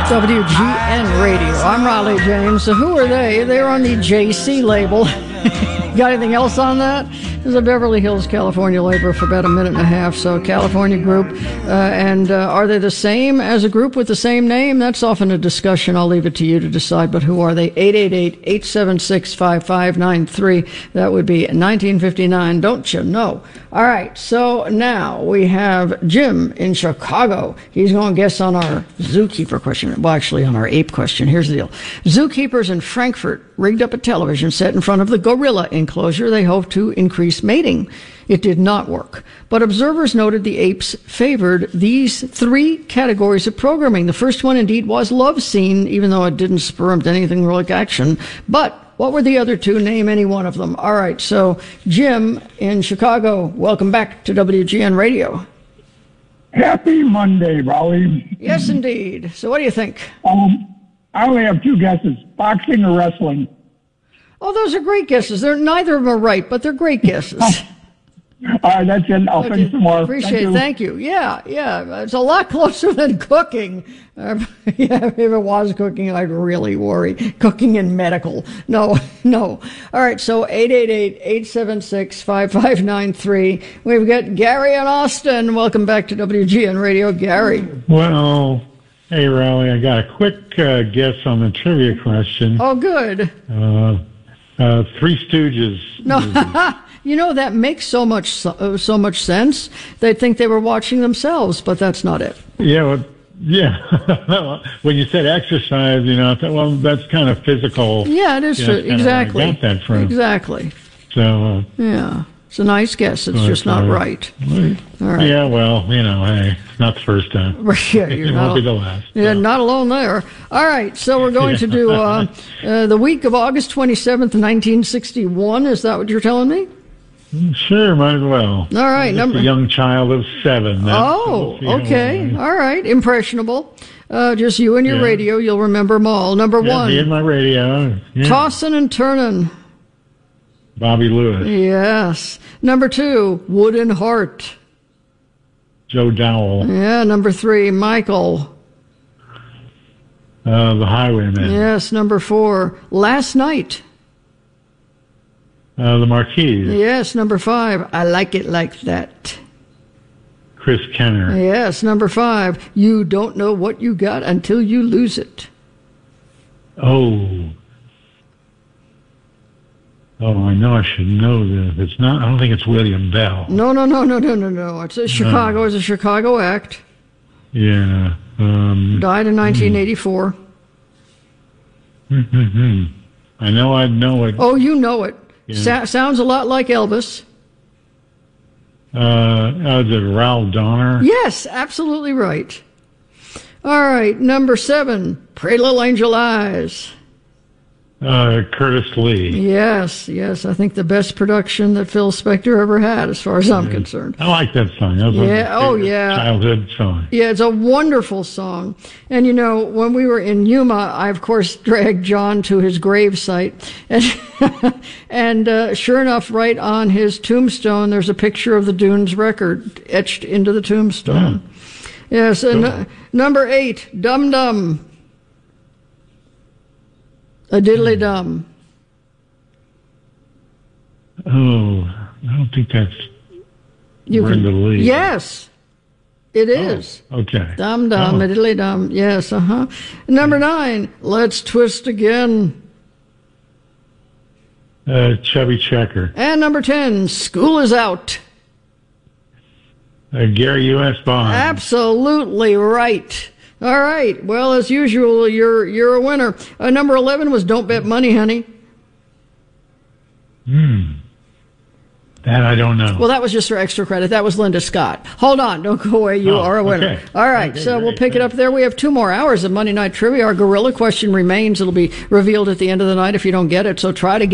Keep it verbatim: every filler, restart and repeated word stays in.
W G N Radio. I'm Raleigh James. So who are they? They're on the J C label. Got anything else on that? There's a Beverly Hills, California label for about a minute and a half. So California group. Uh, and uh, are they the same as a group with the same name? That's often a discussion. I'll leave it to you to decide. But who are they? eight eight eight, eight seven six, five five nine three. That would be nineteen fifty-nine. Don't you know? All right. So now we have Jim in Chicago. He's going to guess on our zookeeper question. Well, actually on our ape question. Here's the deal. Zookeepers in Frankfurt rigged up a television set in front of the gorilla enclosure. They hoped to increase mating. It did not work. But observers noted the apes favored these three categories of programming. The first one, indeed, was love scene, even though it didn't spur them to anything like action. But what were the other two? Name any one of them. All right, so Jim in Chicago, welcome back to W G N Radio. Happy Monday, Raleigh. Yes, indeed. So what do you think? Um, I only have two guesses, boxing or wrestling. Oh, those are great guesses. They're neither of them are right, but they're great guesses. All right, that's it. I'll okay. think some more. Appreciate it. Thank you. Yeah, yeah. It's a lot closer than cooking. Uh, yeah, if it was cooking, I'd really worry. Cooking in medical. No, no. All right, so eight eight eight, eight seven six, five five nine three. We've got Gary in Austin. Welcome back to W G N Radio. Gary. Well, hey, Raleigh, I got a quick uh, guess on the trivia question. Oh, good. Uh, uh, Three Stooges. No. You know, that makes so much so, so much sense. They'd think they were watching themselves, but that's not it. Yeah, well, yeah. When you said exercise, you know, I thought, well, that's kind of physical. Yeah, it is you true. know, Exactly. I got that from. Exactly. So. Uh, yeah. It's a nice guess. It's so just not uh, right. All right. Yeah, well, you know, hey, it's not the first time. Yeah, you're it not won't be the last. Yeah, so. not alone there. All right, so we're going yeah. to do uh, uh, the week of August twenty-seventh, nineteen sixty-one. Is that what you're telling me? Sure, might as well. All right. Just number. a young child of seven. That's, oh, we'll okay. All right. Impressionable. Uh, just you and your yeah. radio. You'll remember them all. Number yeah, one. Me and my radio. Yeah. Tossin' and Turnin'. Bobby Lewis. Yes. Number two, Wooden Heart. Joe Dowell. Yeah. Number three, Michael. Uh, the Highwayman. Yes. Number four, Last Night. Uh, the Marquis. Yes. Number five, I Like It Like That. Chris Kenner. Yes. Number five, You Don't Know What You Got Until You Lose It. Oh. Oh, I know I should know this. It's not, I don't think it's William Bell. No, no, no, no, no, no, no. It's a Chicago. No. It's a Chicago act. Yeah. Um, Died in nineteen eighty-four. Mm-hmm. I know I know it. Oh, you know it. Yeah. Sa- sounds a lot like Elvis. Uh, uh, is it Ralph Donner? Yes, absolutely right. All right, number seven, Pretty Little Angel Eyes. Uh, Curtis Lee. Yes, yes. I think the best production that Phil Spector ever had, as far as I'm yeah. concerned. I like that song. That was yeah. Oh, yeah. Childhood song. Yeah, it's a wonderful song. And, you know, when we were in Yuma, I, of course, dragged John to his grave site. And, and uh, sure enough, right on his tombstone, there's a picture of the Dunes record etched into the tombstone. Yeah. Yes, and cool. uh, number eight, Dum Dum. A Diddly Dum. Oh, I don't think that's you Brenda can, Lee. Yes, it is. Oh, okay. Dum Dum, oh. A Diddly Dum. Yes, uh-huh. Number nine, Let's Twist Again. Uh, Chubby Checker. And number ten, School Is Out. Uh, Gary U S. Bond. Absolutely right. All right. Well, as usual, you're you're a winner. Uh, number eleven was Don't Bet Money, Honey. Hmm. That I don't know. Well, that was just for extra credit. That was Linda Scott. Hold on. Don't go away. You oh, are a winner. Okay. All right. Okay, so great. we'll pick it up there. We have two more hours of Monday Night Trivia. Our gorilla question remains. It'll be revealed at the end of the night if you don't get it. So try to get